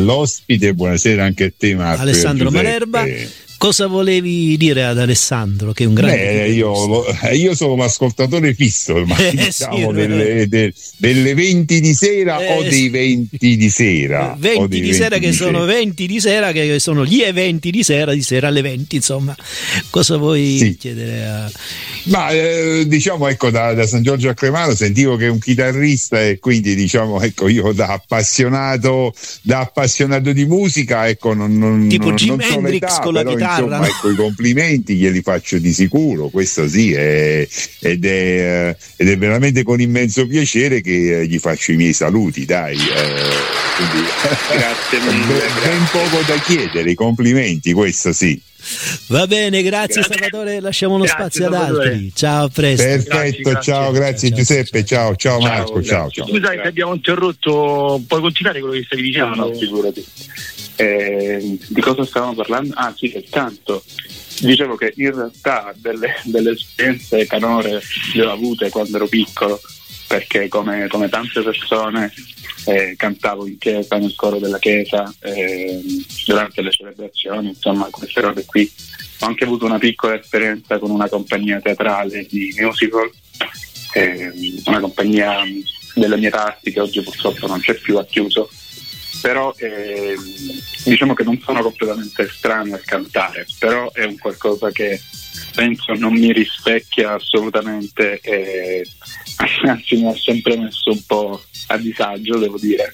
l'ospite, buonasera anche a te Marco. Alessandro Malerba. Cosa volevi dire ad Alessandro, che è un grande io sono l'ascoltatore fisso ormai, diciamo, sì, delle 20 di sera o dei 20 di sera. 20 di sera che sono 20 di sera, che sono gli eventi di sera alle 20, insomma. Cosa vuoi chiedere a... Ma diciamo, ecco, da San Giorgio a Cremano sentivo che è un chitarrista, e quindi diciamo, ecco, io da appassionato di musica, ecco, tipo Jim non so Hendrix l'età, con la però, chitarra, insomma, no? ecco, i complimenti glieli faccio di sicuro, questo sì, ed è veramente con immenso piacere che gli faccio i miei saluti, dai. Quindi, grazie mille. Ben poco da chiedere, i complimenti, questo sì. Va bene, grazie Salvatore, lasciamo lo spazio ad altri. Ciao, a presto. Perfetto, ciao, grazie Giuseppe, ciao Marco, ciao. Scusa che ti abbiamo interrotto, puoi continuare quello che stavi dicendo? No, figurati. Di cosa stavamo parlando? Ah sì, del canto. Dicevo che in realtà delle esperienze canore le ho avute quando ero piccolo, perché come tante persone cantavo in chiesa, nel coro della chiesa, durante le celebrazioni, insomma queste robe qui. Ho anche avuto una piccola esperienza con una compagnia teatrale di musical, una compagnia delle mie parti che oggi purtroppo non c'è più, ha chiuso, però diciamo che non sono completamente estraneo al cantare, però è un qualcosa che penso non mi rispecchia assolutamente, anzi mi ha sempre messo un po' a disagio, devo dire,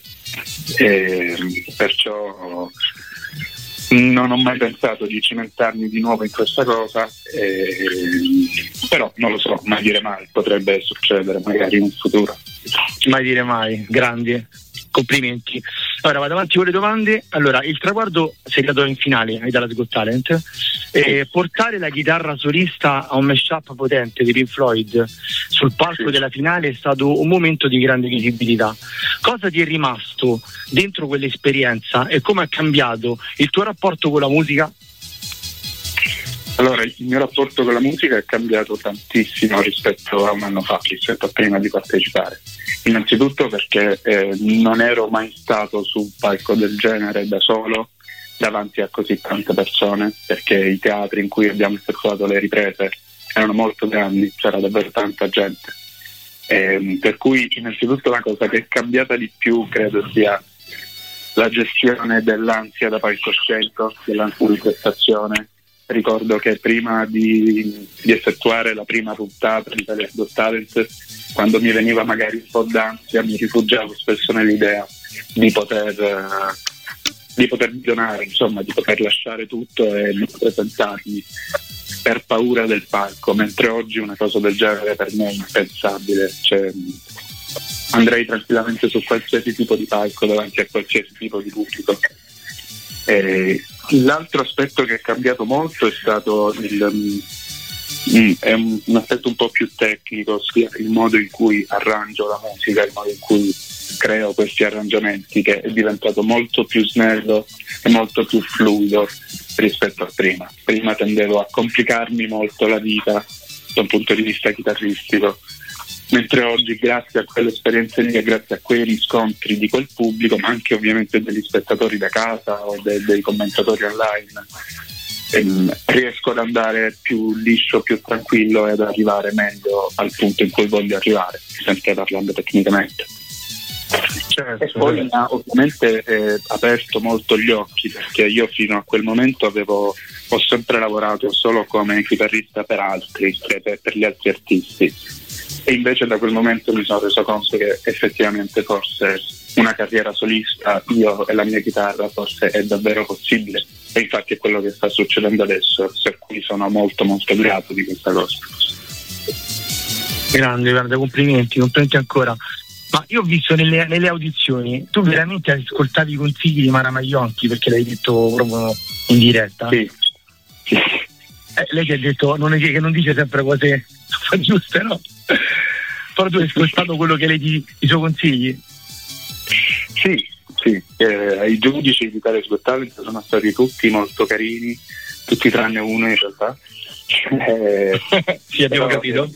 perciò non ho mai pensato di cimentarmi di nuovo in questa cosa, però non lo so, mai dire mai, potrebbe succedere magari in un futuro. Mai dire mai, grandi, complimenti. Ora vado avanti con le domande. Allora, il traguardo sei andato in finale ai Dallas Got Talent, portare la chitarra solista a un mashup potente di Pink Floyd sul palco della finale è stato un momento di grande visibilità. Cosa ti è rimasto dentro quell'esperienza e come ha cambiato il tuo rapporto con la musica? Allora, il mio rapporto con la musica è cambiato tantissimo rispetto a un anno fa, rispetto a prima di partecipare. Innanzitutto perché non ero mai stato su un palco del genere da solo, davanti a così tante persone, perché i teatri in cui abbiamo effettuato le riprese erano molto grandi, c'era davvero tanta gente. Per cui innanzitutto la cosa che è cambiata di più credo sia la gestione dell'ansia da palcoscenico, dell'ansia di prestazione. Ricordo che prima di effettuare la prima puntata di Dallas Got Talent, quando mi veniva magari un po' d'ansia, mi rifugiavo spesso nell'idea di poter donare, insomma, di poter lasciare tutto e non presentarmi per paura del palco, mentre oggi una cosa del genere per me è impensabile. Cioè, andrei tranquillamente su qualsiasi tipo di palco davanti a qualsiasi tipo di pubblico. L'altro aspetto che è cambiato molto è stato è un aspetto un po' più tecnico, sia il modo in cui arrangio la musica, il modo in cui creo questi arrangiamenti, che è diventato molto più snello e molto più fluido rispetto a prima. Prima tendevo a complicarmi molto la vita da un punto di vista chitarristico, mentre oggi, grazie a quelle esperienze lì e grazie a quei riscontri di quel pubblico, ma anche ovviamente degli spettatori da casa o dei commentatori online, riesco ad andare più liscio, più tranquillo e ad arrivare meglio al punto in cui voglio arrivare, sempre parlando tecnicamente. Certo. E poi mi ha ovviamente aperto molto gli occhi, perché io fino a quel momento ho sempre lavorato solo come chitarrista per altri, per gli altri artisti, e invece da quel momento mi sono reso conto che effettivamente forse una carriera solista, io e la mia chitarra, forse è davvero possibile, e infatti è quello che sta succedendo adesso, per cui sono molto molto grato di questa cosa. Grande, complimenti ancora. Ma io ho visto nelle audizioni, tu veramente ascoltavi i consigli di Mara Maionchi, perché l'hai detto proprio in diretta? Sì. Lei ti ha detto che non dice sempre cose giuste, no? Però tu hai ascoltato quello che lei i suoi consigli? Sì. I giudici di Dallas Got Talent sono stati tutti molto carini, tutti tranne uno in realtà. Sì, abbiamo capito.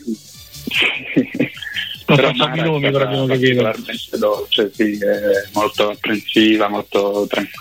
Non facciamo i nomi, però abbiamo capito. Particolarmente dolce, sì, molto apprensiva, molto tranquilla.